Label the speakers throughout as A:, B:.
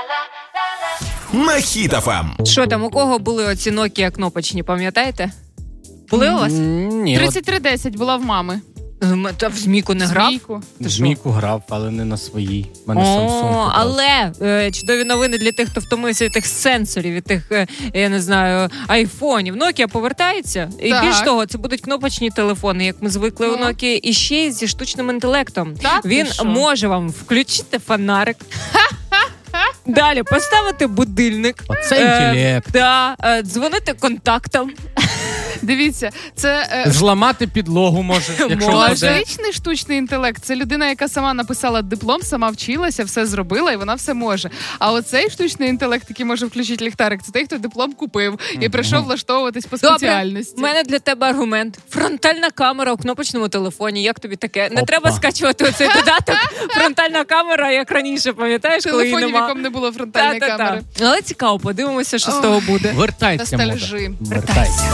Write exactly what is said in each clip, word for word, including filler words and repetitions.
A: На Хіт еф ем.
B: Що там, у кого були оці Nokia кнопочні, пам'ятаєте? Були у вас?
C: Ні,
D: тридцять три десять була в мами.
B: Та в Змійку не грав?
D: Змійку.
C: в Змійку грав, але не на своїй. У мене Samsung.
B: О, але е, чудові новини для тих, хто втомився від тих сенсорів, від тих, е, я не знаю, айфонів. Nokia повертається. І
D: Так.
B: більш того, це будуть кнопочні телефони, як ми звикли у
D: Ну.
B: Nokia, і ще й зі штучним інтелектом.
D: Так, ти
B: Він
D: що?
B: може вам включити фонарик. Далі поставити будильник.
C: Оце
B: Е,
C: інтелект.
B: Да, е, дзвонити контактам.
D: Дивіться, це... е,
C: Зламати підлогу може, якщо
B: Може.
C: буде.
D: Класичний штучний інтелект – це людина, яка сама написала диплом, сама вчилася, все зробила, і вона все може. А оцей штучний інтелект, який може включити ліхтарик, це той, хто диплом купив і прийшов влаштовуватись по
B: Добре,
D: спеціальності.
B: у мене для тебе аргумент. Фронтальна камера у кнопочному телефоні. Як тобі таке? Не
C: Опа.
B: треба скачувати оцей додаток. Фронтальна камера, як раніше, пам'ятаєш,
D: В
B: коли її
D: телефоні, в
B: нема.
D: якому не було фронтальної
B: Та-та-та.
D: камери.
B: Але цікаво, подивимося, що з
D: Ох.
B: того буде.
C: Вертайся,
D: Ностальжі.
C: мода. Вертайся.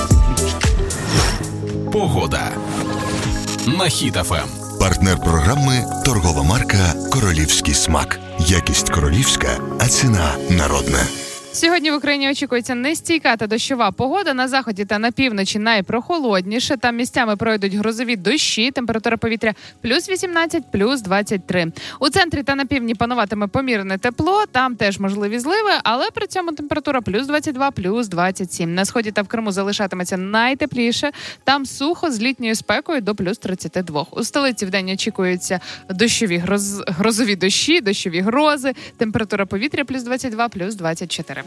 A: Погода. На Хіт еф ем.
E: Партнер програми – торгова марка «Королівський смак». Якість королівська, а ціна народна.
D: Сьогодні в Україні очікується нестійка та дощова погода. На заході та на півночі найпрохолодніше. Там місцями пройдуть грозові дощі. Температура повітря плюс вісімнадцять, плюс двадцять три. У центрі та на півдні пануватиме помірне тепло. Там теж можливі зливи, але при цьому температура плюс двадцять два, плюс двадцять сім. На сході та в Криму залишатиметься найтепліше. Там сухо з літньою спекою до плюс тридцять два. У столиці вдень очікуються дощові гроз... грозові дощі, дощові грози. Температура повітря плюс двадцять два, плюс двадцять чотири.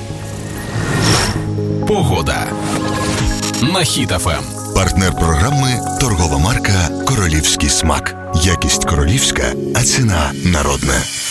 A: Погода. На Хіт еф ем.
E: Партнер програми – торгова марка «Королівський смак». Якість королівська, а ціна народна.